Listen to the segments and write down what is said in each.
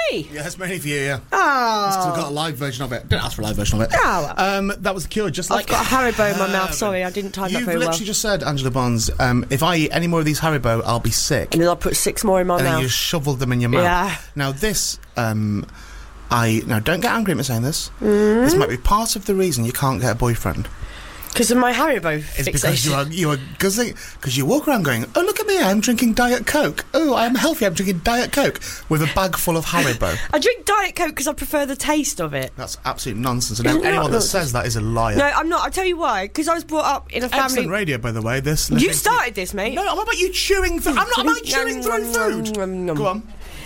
me? Yeah, it's mainly for you, yeah. Oh. It's 'cause I've got a live version of it. Don't ask for a live version of it. Oh. That was The Cure, just like... I've got a Haribo in my mouth. Sorry, I didn't time that very well. You've literally just said, Angela Bonds, if I eat any more of these Haribo, I'll be sick. And then I'll put 6 more in my mouth. And then you shoveled them in your mouth. Yeah. Now, this... Now, don't get angry at me saying this. This might be part of the reason you can't get a boyfriend. Because of my Haribo It's fixation. because you walk around going, oh, look at me, I'm drinking Diet Coke. Oh, I'm healthy, I'm drinking Diet Coke with a bag full of Haribo. I drink Diet Coke because I prefer the taste of it. That's absolute nonsense. And anyone that says that is a liar. No, I'm not. I'll tell you why. Because I was brought up in a family... Excellent radio, by the way. You started this, mate. No, what about you chewing through... I'm not chewing through food. Go on.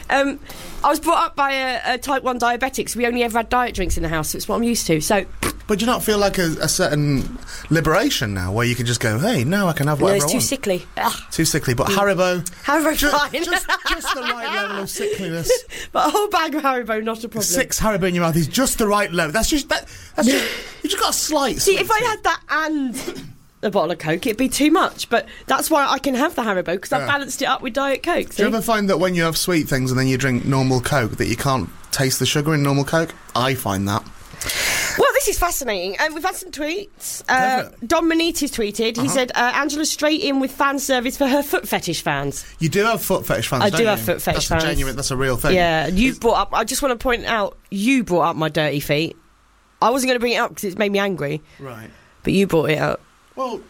I was brought up by a type 1 diabetic, so we only ever had diet drinks in the house, so it's what I'm used to. So, but do you not feel like a certain liberation now, where you can just go, hey, now I can have whatever I want? No, it's too sickly. Too sickly, but Haribo... Fine. Just the right level of sickliness. But a whole bag of Haribo, not a problem. 6 Haribo in your mouth is just the right level. That's just... you just got a slight... See, if I had that and... a bottle of Coke, it'd be too much, but that's why I can have the Haribo, because I've balanced it up with Diet Coke. Do you ever find that when you have sweet things and then you drink normal Coke that you can't taste the sugar in normal Coke? I find that. Well, this is fascinating. We've had some tweets. Don Manitis tweeted. He said, Angela's straight in with fan service for her foot fetish fans. You do have foot fetish fans, don't you? I do have foot fetish fans. That's a real thing. Yeah, you brought up... I just want to point out, you brought up my dirty feet. I wasn't going to bring it up because it made me angry. Right. But you brought it up. Well...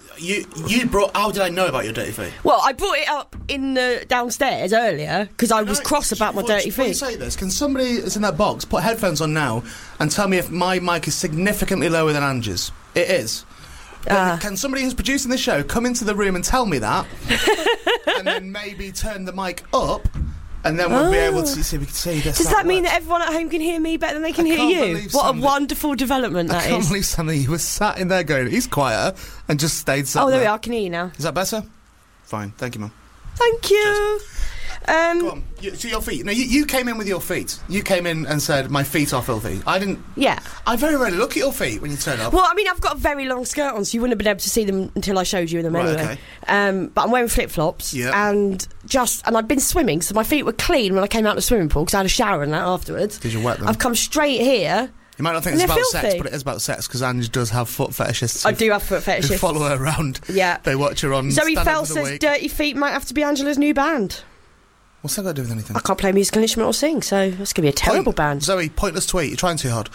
You brought... How did I know about your dirty feet? Well, I brought it up in the downstairs earlier because I was cross about my dirty feet. Before you say this, can somebody that's in that box put headphones on now and tell me if my mic is significantly lower than Angie's? It is. Can somebody who's producing this show come into the room and tell me that, and then maybe turn the mic up, and then we'll be able to see. We can see this. Does that mean that everyone at home can hear me better than they can hear you? What a wonderful development that is. I can't believe something. You were sat in there going, he's quieter, and just stayed sat there. Oh, there we are. I can hear you now. Is that better? Fine. Thank you, Mum. Thank you. Go on. So your feet. No, you came in with your feet. You came in and said, my feet are filthy. I didn't... Yeah. I very rarely look at your feet when you turn up. Well, I mean, I've got a very long skirt on, so you wouldn't have been able to see them until I showed you them anyway. Okay. But I'm wearing flip-flops. Yeah. And I'd been swimming, so my feet were clean when I came out of the swimming pool, because I had a shower and that afterwards. Did you wet them? I've come straight here... You might not think it's about sex, but it is about sex, because Ange does have foot fetishists. I do have foot fetishists. Who follow her around. Yeah. They watch her on Zoe Stand Fell Up for the says Week. Dirty Feet might have to be Angela's new band. What's that got to do with anything? I can't play a musical instrument or sing, so that's going to be a terrible band. Zoe, pointless tweet. You're trying too hard.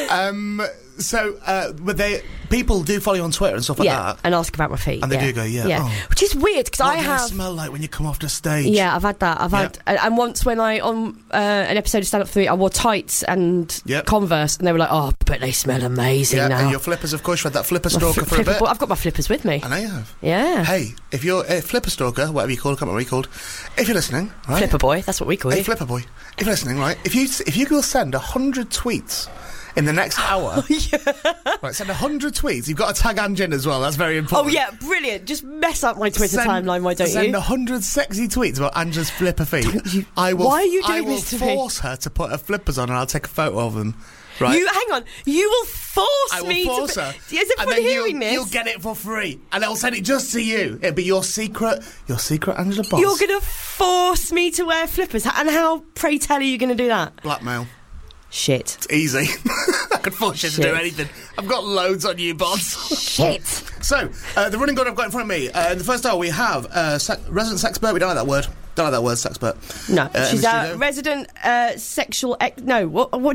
But people do follow you on Twitter and stuff like that. And ask about my feet. And they do go, Oh. Which is weird, because I have... What does it smell like when you come off the stage? Yeah, I've had that. I've had... And once when on an episode of Stand Up for the Week, I wore tights and Converse, and they were like, oh, but they smell amazing now. And your flippers, of course, you had that flipper stalker for a bit. I've got my flippers with me. I know you have. Yeah. Hey, if you're a flipper stalker, whatever you call it, I can't remember what you called, if you're listening, right? Flipper boy, that's what we call it. Hey, flipper boy, if you're listening, right, if you will send 100 tweets in the next hour. Right, send 100 tweets. You've got to tag Ange in as well. That's very important. Oh, yeah, brilliant. Just mess up my Twitter timeline, why don't you? Send 100 sexy tweets about Angela's flipper feet. Why are you doing this to me? I will force her to put her flippers on and I'll take a photo of them. Right? Hang on. You will force me to... I will force her. Is everyone hearing this? You'll get it for free. And I'll send it just to you. It'll be your secret Angela Boss. You're going to force me to wear flippers? And how, pray tell, are you going to do that? Blackmail. Shit. It's easy. I could force you to do anything. I've got loads on you, Bods. Shit. So, the running gun I've got in front of me. In the first hour, we have resident sexpert. We don't like that word. Don't like that word, sexpert. No, she's a resident sexual... No, what